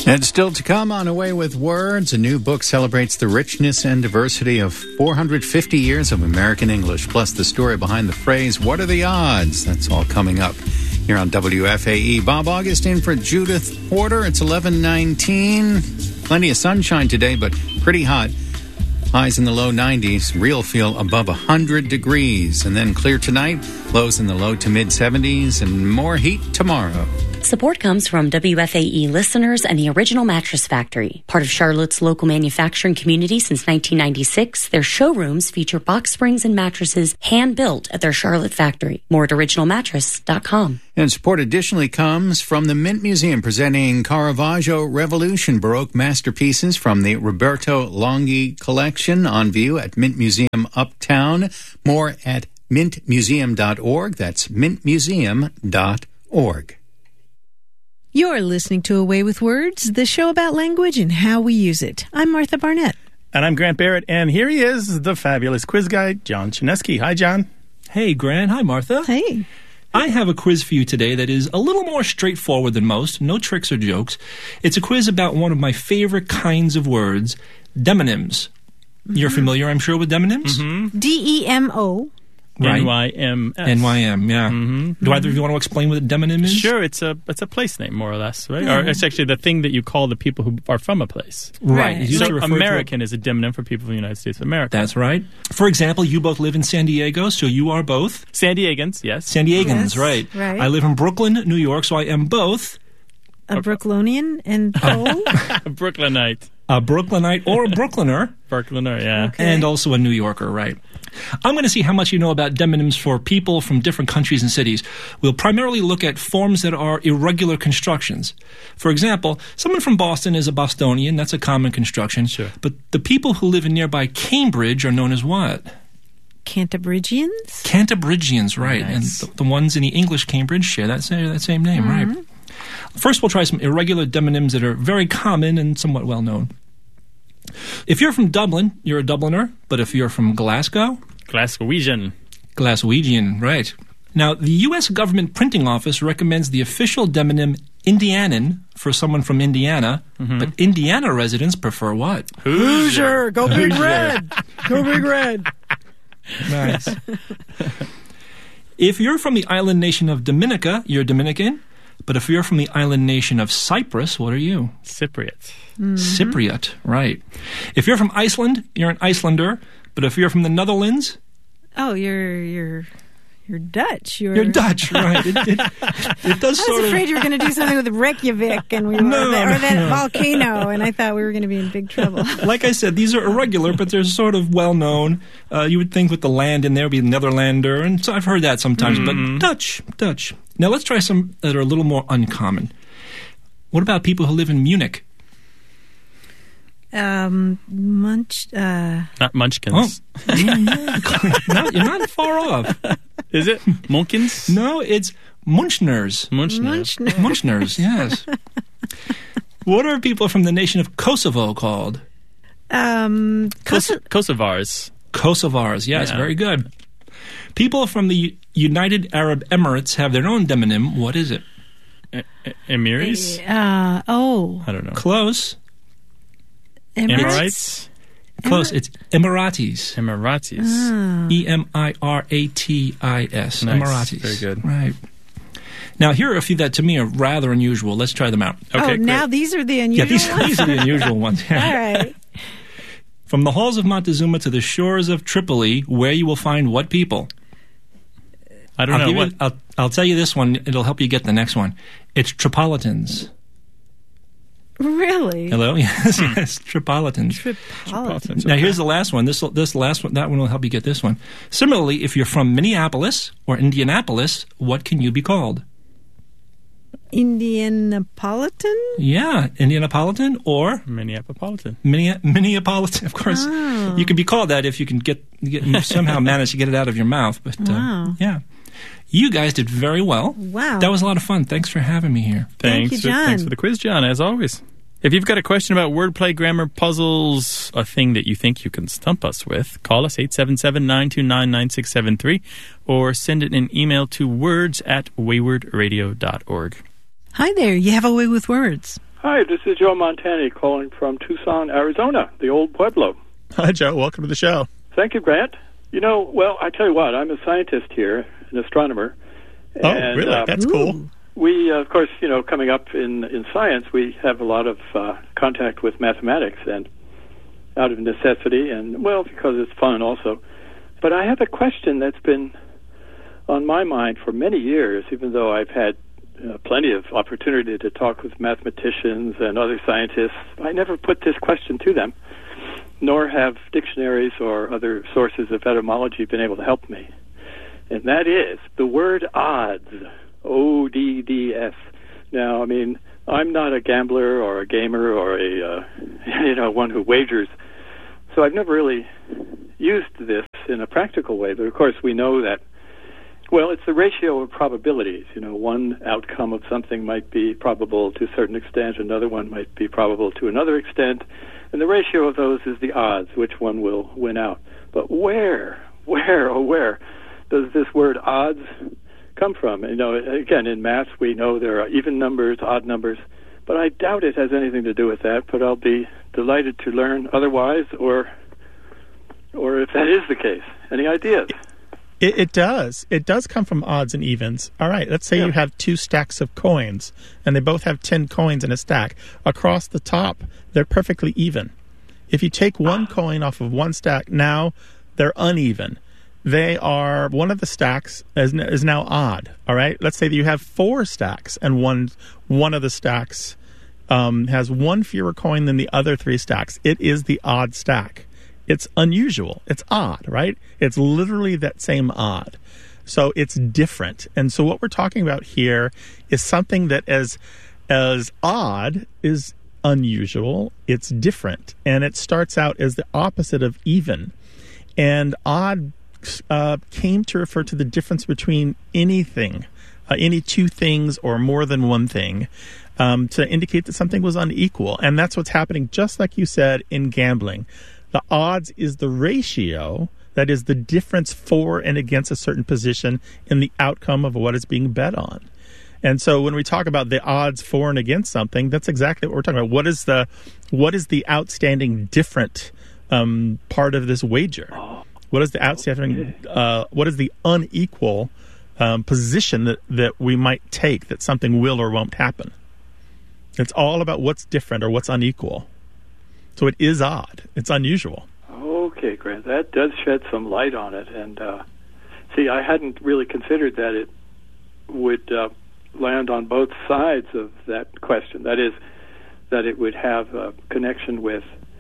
And still to come on Away with Words, a new book celebrates the richness and diversity of 450 years of American English, plus the story behind the phrase, "What are the odds?" That's all coming up here on WFAE. Bob August in for Judith Porter. It's 11:19. Plenty of sunshine today, but pretty hot. Highs in the low 90s. Real feel above 100 degrees. And then clear tonight. Lows in the low to mid 70s and more heat tomorrow. Support comes from WFAE listeners and the Original Mattress Factory. Part of Charlotte's local manufacturing community since 1996, their showrooms feature box springs and mattresses hand-built at their Charlotte factory. More at originalmattress.com. And support additionally comes from the Mint Museum, presenting Caravaggio Revolution Baroque masterpieces from the Roberto Longhi collection on view at Mint Museum Uptown. More at mintmuseum.org. That's mintmuseum.org. You're listening to Away with Words, the show about language and how we use it. I'm Martha Barnett. And I'm Grant Barrett, and here he is, the fabulous quiz guy, John Chinesky. Hi, John. Hey, Grant. Hi, Martha. Hey. I have a quiz for you today that is a little more straightforward than most. No tricks or jokes. It's a quiz about one of my favorite kinds of words, demonyms. Mm-hmm. You're familiar, I'm sure, with demonyms? Mm-hmm. D-E-M-O. Right. N-Y-M-S. N-Y-M, yeah. Mm-hmm. Do either of you want to explain what a demonym is? Sure, it's a place name, more or less, right? Or it's actually the thing that you call the people who are from a place. Right. So American is a demonym for people from the United States of America. That's right. For example, you both live in San Diego, so you are both? San Diegans, yes. San Diegans, right. Right. I live in Brooklyn, New York, so I am both... A Brooklynian and a Brooklynite. A Brooklynite or a Brooklyner. Brooklyner, yeah. Okay. And also a New Yorker, right. I'm going to see how much you know about demonyms for people from different countries and cities. We'll primarily look at forms that are irregular constructions. For example, someone from Boston is a Bostonian. That's a common construction. Sure. But the people who live in nearby Cambridge are known as what? Cantabrigians? Cantabrigians, right. Nice. And the ones in the English Cambridge share that same name, right. First, we'll try some irregular demonyms that are very common and somewhat well known. If you're from Dublin, you're a Dubliner. But if you're from Glasgow? Glaswegian, Right. Now, the U.S. government printing office recommends the official demonym Indianan for someone from Indiana, but Indiana residents prefer what? Hoosier. Go Big Red! Go Big Red! Nice. If you're from the island nation of Dominica, you're Dominican. But if you're from the island nation of Cyprus, what are you? Cypriot. Cypriot, right. If you're from Iceland, you're an Icelander. But if you're from the Netherlands... Oh, you're Dutch. You're Dutch, right. It does I was afraid you were going to do something with Reykjavik or that volcano, and I thought we were going to be in big trouble. Like I said, these are irregular, but they're sort of well-known. You would think with the land in there would be Netherlander, and so I've heard that sometimes, but Dutch. Now let's try some that are a little more uncommon. What about people who live in Munich? Not Munchkins. Oh. No, you're not far off. Is it? Munkins? No, it's Munchners. Munchners, yes. What are people from the nation of Kosovo called? Kosovars. Kosovars, yes, Yeah. very good. People from the United Arab Emirates have their own demonym. What is it? Emiris? Oh. I don't know. Close. Emirates? Close. It's Emiratis. Emiratis. Emiratis. Nice. Emiratis. Very good. Right. Now, here are a few that to me are rather unusual. Let's try them out. Okay, now these are the unusual ones? These are the unusual ones. All right. From the halls of Montezuma to the shores of Tripoli, where you will find what people? I don't know. I'll tell you this one. It'll help you get the next one. It's Tripolitans. Really? Hello? Yes, Tripolitans. Tripolitans. Now, here's the last one. This last one, that one will help you get this one. Similarly, if you're from Minneapolis or Indianapolis, what can you be called? Indianapolitan? Yeah, Indianapolitan or Minneapolitan. Minneapolitan, of course. Oh. You can be called that if you can somehow manage to get it out of your mouth. But Wow. yeah, you guys did very well. Wow. That was a lot of fun. Thanks for having me here. Thank you, John. Thanks for the quiz, John, as always. If you've got a question about wordplay, grammar, puzzles, a thing that you think you can stump us with, call us 877-929-9673 or send it an email to words@waywardradio.org. Hi there. You have a way with words. Hi, this is Joe Montani calling from Tucson, Arizona, the old Pueblo. Hi, Joe. Welcome to the show. Thank you, Grant. Well, I tell you what, I'm a scientist here, an astronomer. Oh, and, really? That's cool. We, of course, coming up in science, we have a lot of contact with mathematics, and out of necessity, and, well, because it's fun also. But I have a question that's been on my mind for many years, even though I've had plenty of opportunity to talk with mathematicians and other scientists. I never put this question to them, nor have dictionaries or other sources of etymology been able to help me. And that is the word odds, O-D-D-S. Now, I mean, I'm not a gambler or a gamer or a, one who wagers, so I've never really used this in a practical way. But, of course, we know that, well, it's the ratio of probabilities. One outcome of something might be probable to a certain extent, another one might be probable to another extent, and the ratio of those is the odds, which one will win out. But where does this word odds come from? Again, in math, we know there are even numbers, odd numbers, but I doubt it has anything to do with that, but I'll be delighted to learn otherwise, or if that is the case. Any ideas? It does. It does come from odds and evens. All right, let's say you have two stacks of coins, and they both have 10 coins in a stack. Across the top, they're perfectly even. If you take one coin off of one stack, now they're uneven. They are, one of the stacks is now odd, all right? Let's say that you have 4 stacks, and one of the stacks has one fewer coin than the other 3 stacks. It is the odd stack. It's unusual. It's odd, right? It's literally that same odd. So it's different. And so what we're talking about here is something that as odd is unusual, it's different. And it starts out as the opposite of even. And odd came to refer to the difference between anything, any two things or more than one thing, to indicate that something was unequal. And that's what's happening, just like you said, in gambling. The odds is the ratio, that is the difference for and against a certain position in the outcome of what is being bet on. And so when we talk about the odds for and against something, that's exactly what we're talking about. What is the outstanding different part of this wager? What is the outstanding? What is the unequal position that we might take that something will or won't happen? It's all about what's different or what's unequal. So it is odd. It's unusual. Okay, Grant. That does shed some light on it. And see, I hadn't really considered that it would land on both sides of that question. That is, that it would have a connection with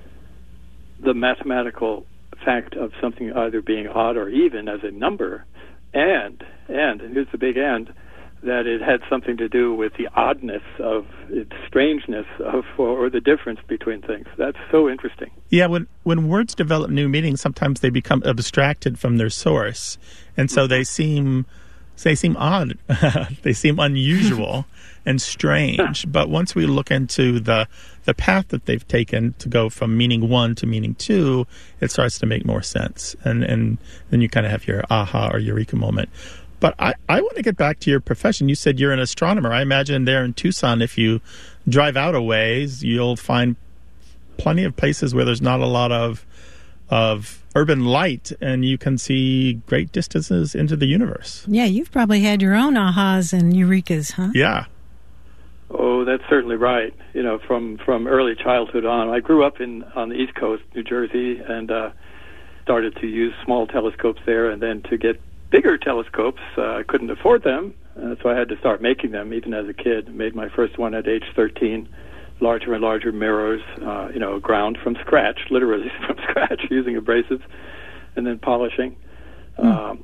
the mathematical fact of something either being odd or even as a number, and here's the big and, that it had something to do with the oddness of its strangeness of, or the difference between things. That's so interesting. Yeah, when words develop new meanings, sometimes they become abstracted from their source, and so they seem odd. They seem unusual and strange. But once we look into the path that they've taken to go from meaning one to meaning two, it starts to make more sense. And then you kind of have your aha or eureka moment. But I want to get back to your profession. You said you're an astronomer. I imagine there in Tucson, if you drive out a ways, you'll find plenty of places where there's not a lot of urban light, and you can see great distances into the universe. Yeah, you've probably had your own ahas and eurekas, huh? Yeah. Oh, that's certainly right. From early childhood on. I grew up on the East Coast, New Jersey, and started to use small telescopes there, and then to get bigger telescopes, I couldn't afford them, so I had to start making them even as a kid. Made my first one at age 13, larger and larger mirrors, ground from scratch, literally from scratch, using abrasives and then polishing. But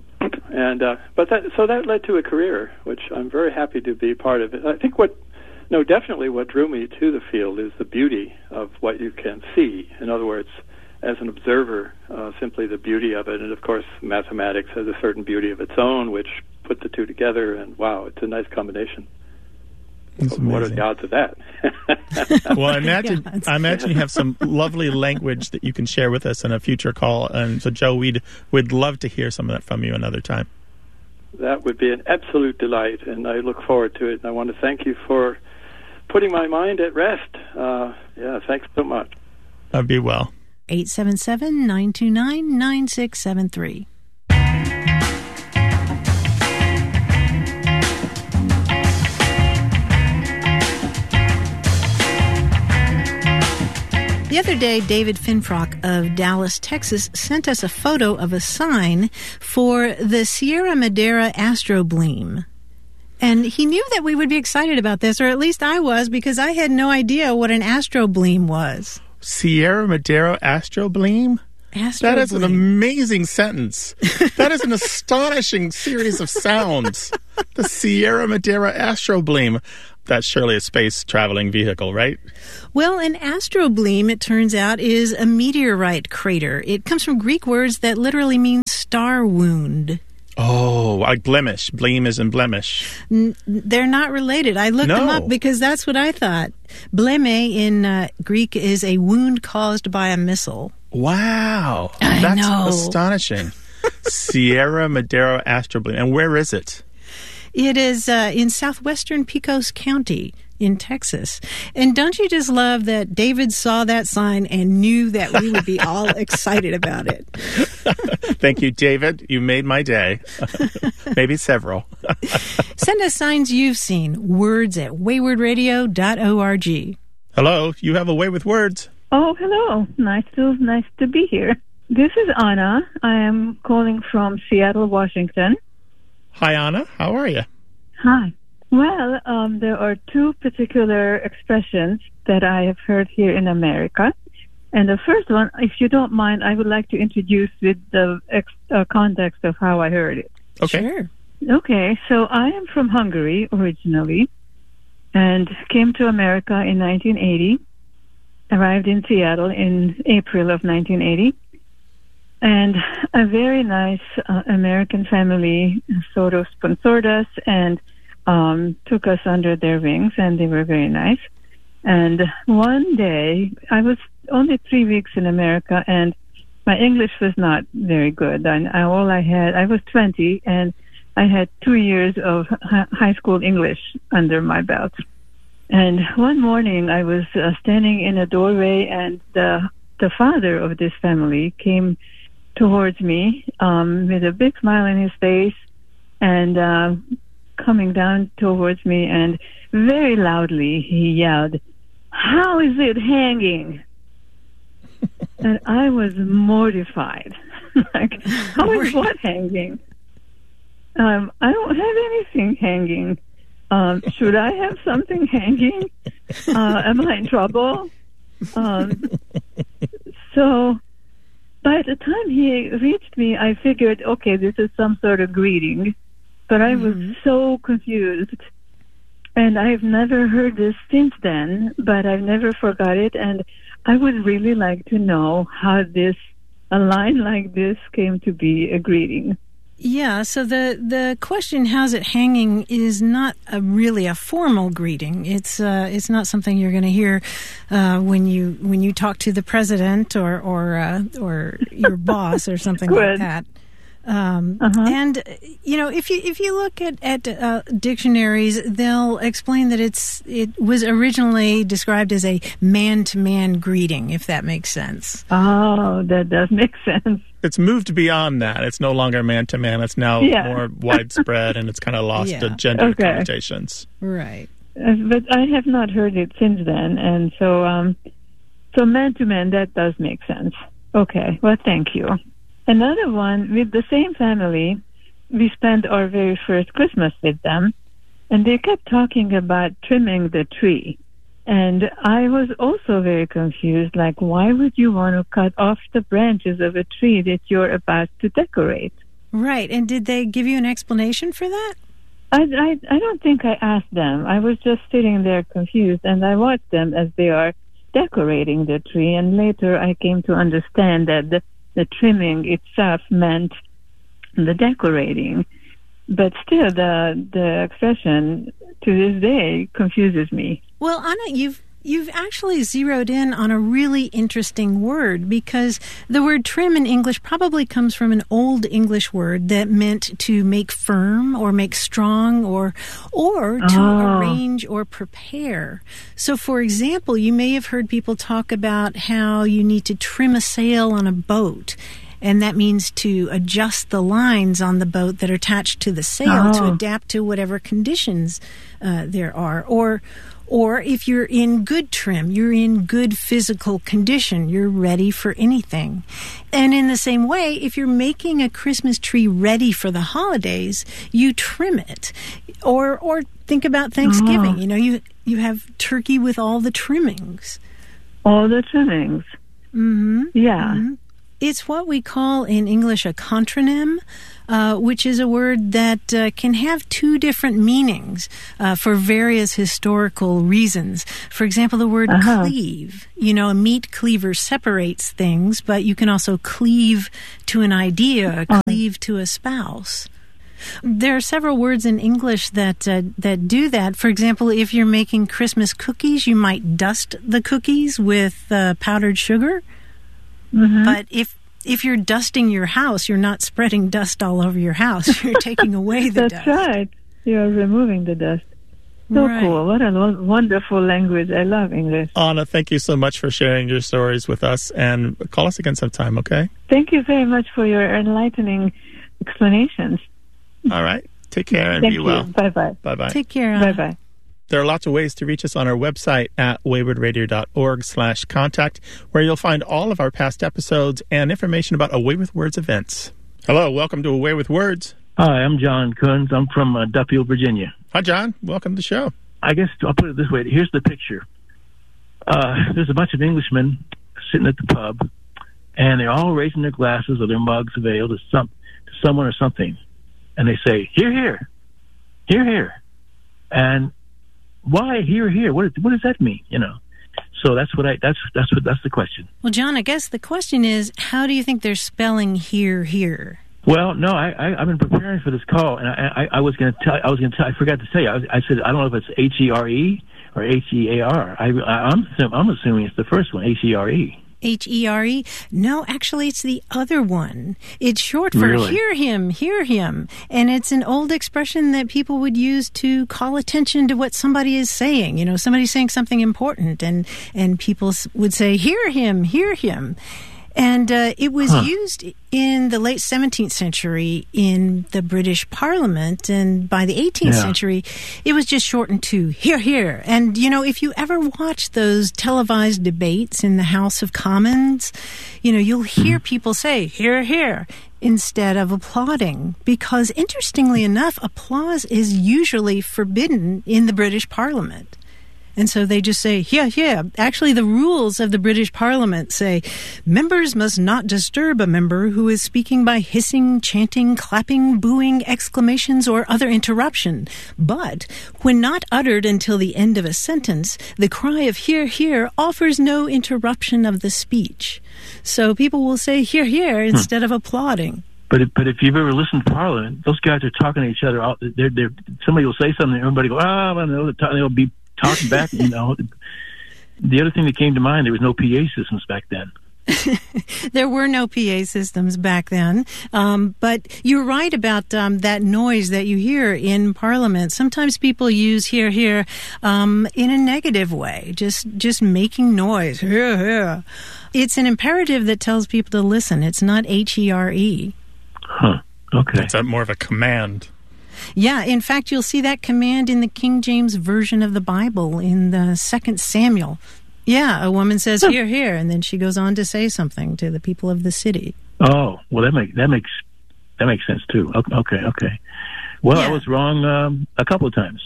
that led to a career, which I'm very happy to be part of. I think definitely what drew me to the field is the beauty of what you can see. In other words, as an observer, simply the beauty of it. And, of course, mathematics has a certain beauty of its own, which put the two together, and, wow, it's a nice combination. What are the odds of that? Well, I imagine you have some lovely language that you can share with us in a future call. And so, Joe, we'd love to hear some of that from you another time. That would be an absolute delight, and I look forward to it. And I want to thank you for putting my mind at rest. Yeah, thanks so much. Be well. 877-929-9673. The other day, David Finfrock of Dallas, Texas, sent us a photo of a sign for the Sierra Madera Astrobleem. And he knew that we would be excited about this, or at least I was, because I had no idea what an Astrobleem was. Sierra Madera Astrobleem? That is an amazing sentence. That is an astonishing series of sounds. The Sierra Madera Astrobleem. That's surely a space-traveling vehicle, right? Well, an astrobleem, it turns out, is a meteorite crater. It comes from Greek words that literally mean star wound. Oh, like blemish. Bleem is in blemish. They're not related. I looked them up because that's what I thought. Bleme in Greek is a wound caused by a missile. Wow. I know. That's astonishing. Sierra Madera Astrobleem. And where is it? It is in southwestern Pecos County in Texas. And don't you just love that David saw that sign and knew that we would be all excited about it? Thank you, David. You made my day. Maybe several. Send us signs you've seen. Words at waywardradio.org. Hello, you have a way with words. Oh, hello. Nice to be here. This is Anna. I am calling from Seattle, Washington. Hi, Anna. How are you? Hi. Well, there are two particular expressions that I have heard here in America. And the first one, if you don't mind, I would like to introduce with the context of how I heard it. Okay. Sure. Okay, so I am from Hungary originally and came to America in 1980, arrived in Seattle in April of 1980. And a very nice American family sort of sponsored us and took us under their wings, and they were very nice. And one day, I was only 3 weeks in America, and my English was not very good. I was 20, and I had 2 years of high school English under my belt. And one morning, I was standing in a doorway, and the father of this family came towards me with a big smile on his face and coming down towards me, and very loudly he yelled, "How is it hanging?" And I was mortified. Like, how is what hanging? I don't have anything hanging. Should I have something hanging? Am I in trouble? So by the time he reached me, I figured, okay, this is some sort of greeting. But I was so confused. And I've never heard this since then, but I've never forgot it. And I would really like to know how a line like this came to be a greeting. Yeah, so the question, how's it hanging, is not really a formal greeting. It's not something you're going to hear when you talk to the president or your boss or something like that. And if you look at dictionaries, they'll explain that it was originally described as a man-to-man greeting, if that makes sense. Oh, that does make sense. It's moved beyond that. It's no longer man-to-man. It's now more widespread, and it's kind of lost the gender connotations. Right. But I have not heard it since then, and so man-to-man, that does make sense. Okay, well, thank you. Another one, with the same family, we spent our very first Christmas with them, and they kept talking about trimming the tree. And I was also very confused, like, why would you want to cut off the branches of a tree that you're about to decorate? Right, and did they give you an explanation for that? I don't think I asked them. I was just sitting there confused, and I watched them as they are decorating the tree, and later I came to understand that the trimming itself meant the decorating. But still, the expression to this day confuses me. Well, Anna, You've actually zeroed in on a really interesting word, because the word trim in English probably comes from an old English word that meant to make firm or make strong or to arrange or prepare. So, for example, you may have heard people talk about how you need to trim a sail on a boat. And that means to adjust the lines on the boat that are attached to the sail to adapt to whatever conditions there are. Or if you're in good trim, you're in good physical condition, you're ready for anything. And in the same way, if you're making a Christmas tree ready for the holidays, you trim it. Or think about Thanksgiving. You know, you have turkey with all the trimmings. All the trimmings. Mm-hmm. Yeah. Mm-hmm. It's what we call in English a contronym, which is a word that can have two different meanings for various historical reasons. For example, the word cleave. You know, a meat cleaver separates things, but you can also cleave to an idea, cleave to a spouse. There are several words in English that do that. For example, if you're making Christmas cookies, you might dust the cookies with powdered sugar. Mm-hmm. But if you're dusting your house, you're not spreading dust all over your house. You're taking away the dust. That's right. You're removing the dust. So right. Cool. What a wonderful language. I love English. Anna, thank you so much for sharing your stories with us. And call us again sometime, okay? Thank you very much for your enlightening explanations. All right. Take care and be well. Bye-bye. Bye-bye. Take care, Anna. Bye-bye. There are lots of ways to reach us on our website at waywardradio.org/contact, where you'll find all of our past episodes and information about Away with Words events. Hello, welcome to Away with Words. Hi, I'm John Coons. I'm from Duffield, Virginia. Hi, John. Welcome to the show. I guess I'll put it this way. Here's the picture. There's a bunch of Englishmen sitting at the pub, and they're all raising their glasses or their mugs of ale to someone or something, and they say, "Hear, hear, hear, hear," and why hear, hear? What does that mean? You know. So that's the question. Well, John, I guess the question is, how do you think they're spelling hear, hear? Well, no, I've been preparing for this call, and I was going to tell. I forgot to tell you. I said I don't know if it's HERE or HEAR. I'm assuming it's the first one, HERE. HERE? No, actually, it's the other one. It's short for hear him, hear him. And it's an old expression that people would use to call attention to what somebody is saying. You know, somebody's saying something important, and people would say, hear him, hear him. And it was used in the late 17th century in the British Parliament. And by the 18th century, it was just shortened to hear, hear. And, you know, if you ever watch those televised debates in the House of Commons, you know, you'll hear people say, hear, hear, instead of applauding. Because, interestingly enough, applause is usually forbidden in the British Parliament. And so they just say, yeah. Actually, the rules of the British Parliament say, members must not disturb a member who is speaking by hissing, chanting, clapping, booing, exclamations, or other interruption. But when not uttered until the end of a sentence, the cry of hear, hear offers no interruption of the speech. So people will say hear, hear instead of applauding. But if you've ever listened to Parliament, those guys are talking to each other. Somebody will say something, everybody go, they'll be talking back, you know. The other thing that came to mind, there was no PA systems back then. There were no PA systems back then. But you're right about that noise that you hear in Parliament. Sometimes people use hear, hear in a negative way, just making noise. Hear, hear. It's an imperative that tells people to listen. It's not HERE. Huh. Okay. It's more of a command. Yeah, in fact, you'll see that command in the King James Version of the Bible in the 2 Samuel. Yeah, a woman says, hear, hear, and then she goes on to say something to the people of the city. Oh, well, that makes sense, too. Okay. Well, I was wrong a couple of times.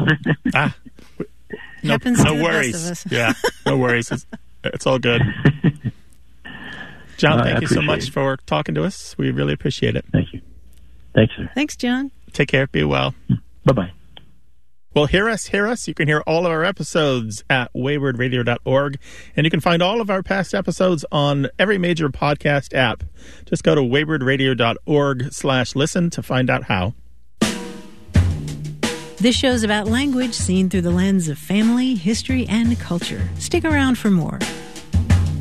No worries. Yeah, no worries. It's all good. John, thank you so much for talking to us. We really appreciate it. Thank you. Thanks, sir. Thanks, John. Take care. Be well. Bye-bye. Well, hear us. You can hear all of our episodes at waywardradio.org, and you can find all of our past episodes on every major podcast app. Just go to waywardradio.org/listen to find out how. This show's about language seen through the lens of family, history, and culture. Stick around for more.